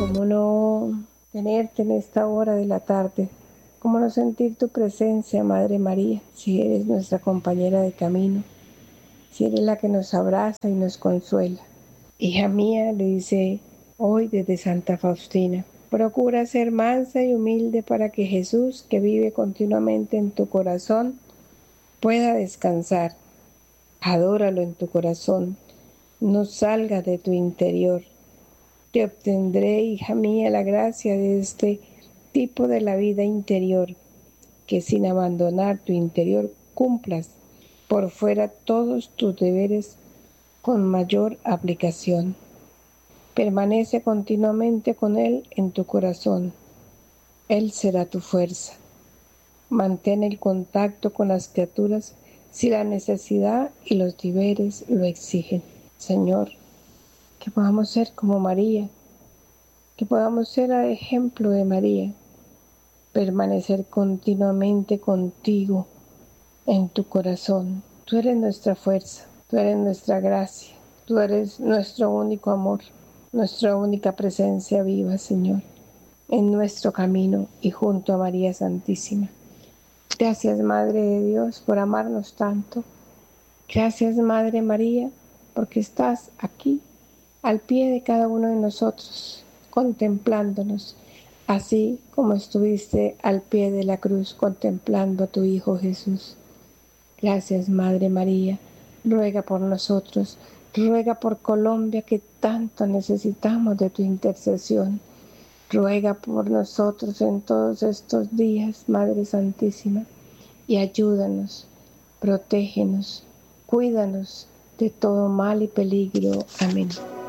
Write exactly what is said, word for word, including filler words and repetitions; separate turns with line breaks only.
¿Cómo no tenerte en esta hora de la tarde? ¿Cómo no sentir tu presencia, Madre María, si eres nuestra compañera de camino, si eres la que nos abraza y nos consuela? Hija mía, le dice hoy desde Santa Faustina, procura ser mansa y humilde para que Jesús, que vive continuamente en tu corazón, pueda descansar. Adóralo en tu corazón, no salga de tu interior. Te obtendré, hija mía, la gracia de este tipo de la vida interior, que sin abandonar tu interior cumplas por fuera todos tus deberes con mayor aplicación. Permanece continuamente con Él en tu corazón. Él será tu fuerza. Mantén el contacto con las criaturas si la necesidad y los deberes lo exigen. Señor, que podamos ser como María, que podamos ser a ejemplo de María, permanecer continuamente contigo en tu corazón. Tú eres nuestra fuerza, tú eres nuestra gracia, tú eres nuestro único amor, nuestra única presencia viva, Señor, en nuestro camino y junto a María Santísima. Gracias, Madre de Dios, por amarnos tanto. Gracias, Madre María, porque estás aquí, al pie de cada uno de nosotros, contemplándonos, así como estuviste al pie de la cruz contemplando a tu Hijo Jesús. Gracias, Madre María, ruega por nosotros, ruega por Colombia, que tanto necesitamos de tu intercesión. Ruega por nosotros en todos estos días, Madre Santísima, y ayúdanos, protégenos, cuídanos de todo mal y peligro. Amén.